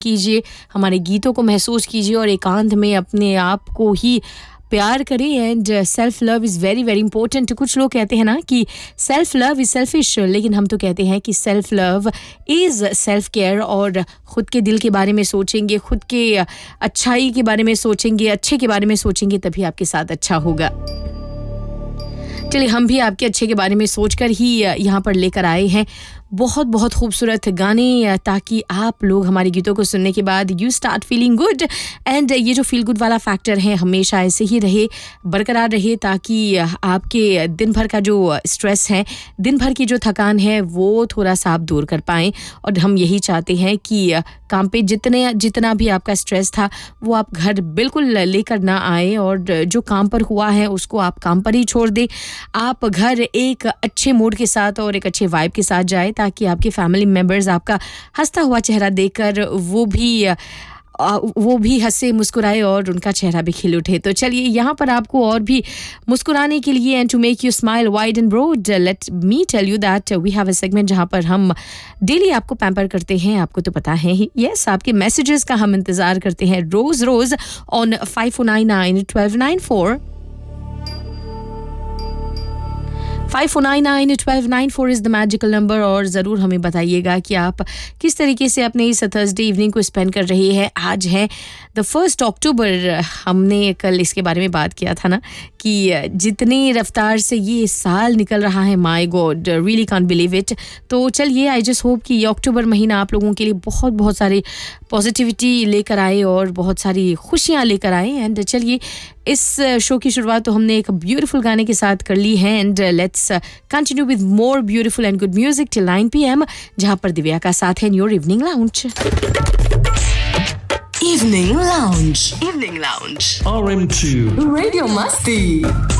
कीजिए, हमारे गीतों को महसूस कीजिए और एकांत में अपने आप को ही प्यार करें and self love is very very important. कुछ लोग कहते हैं ना कि सेल्फ लव इज़ सेल्फिश, लेकिन हम तो कहते हैं कि self love is self care. और ख़ुद के दिल के बारे में सोचेंगे, ख़ुद के अच्छाई के बारे में सोचेंगे, अच्छे के बारे में सोचेंगे, तभी आपके साथ अच्छा होगा. चलिए, हम भी आपके अच्छे के बारे में सोचकर ही यहाँ पर लेकर आए हैं बहुत बहुत खूबसूरत गाने, ताकि आप लोग हमारे गीतों को सुनने के बाद you start feeling good. And ये जो फील गुड वाला फैक्टर है हमेशा ऐसे ही रहे, बरकरार रहे, ताकि आपके दिन भर का जो स्ट्रेस है, दिन भर की जो थकान है, वो थोड़ा सा आप दूर कर पाएँ. और हम यही चाहते हैं कि काम पे जितना भी आपका स्ट्रेस था वो आप घर बिल्कुल लेकर ना आए, और जो काम पर हुआ है उसको आप काम पर ही छोड़ दें. आप घर एक अच्छे मूड के साथ और एक अच्छे वाइब के साथ जाए, ताकि आपके फैमिली मेंबर्स आपका हंसता हुआ चेहरा देखकर वो भी हंसे, मुस्कुराए और उनका चेहरा भी खिल उठे. तो चलिए, यहाँ पर आपको और भी मुस्कुराने के लिए and to make you smile wide and broad, let me tell you that we have a segment जहाँ पर हम डेली आपको पैम्पर करते हैं. आपको तो पता है ही, यस, आपके मैसेजेस का हम इंतज़ार करते हैं रोज़ on 5499-1294. 5499-1294 is the magical number. और ज़रूर हमें बताइएगा कि आप किस तरीके से अपने इस थर्सडे इवनिंग को स्पेंड कर रहे हैं. आज है द 1 अक्टूबर. हमने कल इसके बारे में बात किया था ना कि जितनी रफ्तार से ये साल निकल रहा है, my God, really can't believe it. तो चलिए, आई जस्ट होप कि ये अक्टूबर महीना आप लोगों के लिए बहुत बहुत सारी पॉजिटिविटी लेकर आए और बहुत सारी खुशियाँ लेकर आए. एंड चलिए, इस शो की शुरुआत तो हमने एक ब्यूटीफुल गाने के साथ कर ली है. And let's continue with more beautiful and good music till 9 PM, जहाँ पर दिव्या का साथ है in your evening lounge. Evening Lounge. RM2. Radio Masti.